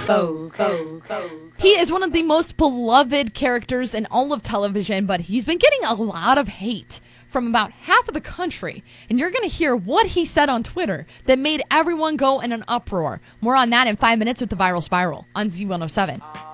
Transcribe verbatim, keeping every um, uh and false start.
Go, go, go. He is one of the most beloved characters in all of television, but he's been getting a lot of hate from about half of the country. And you're going to hear what he said on Twitter that made everyone go in an uproar. More on that in five minutes with the Viral Spiral on Z one oh seven.